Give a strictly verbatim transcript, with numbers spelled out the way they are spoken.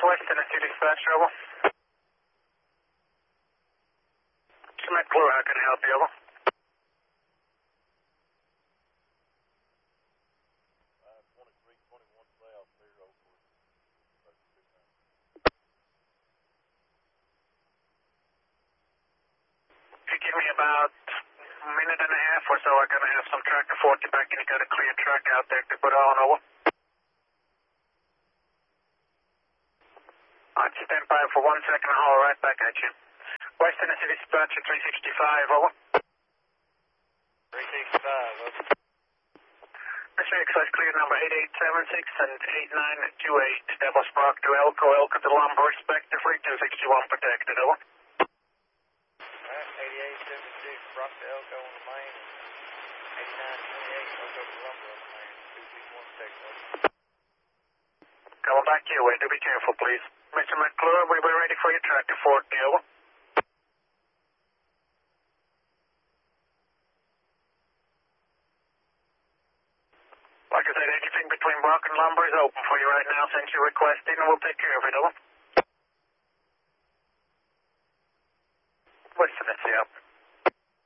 West Tennessee Dispatch, over. McClure, how can I help you, over? If you give me about a minute and a half or so, I'm going to have some tractor forty back and you got a clear track out there to put on, over. Alright, stand by for one second, I'll haul right back at you. West Tennessee Dispatch at three sixty-five, over. three sixty-five, over. Mister Express clear number eight eight seven six and eight nine two eight. Devils Park to Elko, Elko to Lumber, respectively, two sixty-one protected, over. Alright, eighty-eight seventy-six, Brock to Elko on the main. eighty-nine twenty-eight, Elko to Lumber on the main, two sixty-one protected, over. Coming back your way, do be careful, please. Mister McClure, we were ready for your tractor forty, over. Like I said, anything between Brock and Lumber is open for you right now since you requested, and we'll take care of it, over. West Tennessee, up.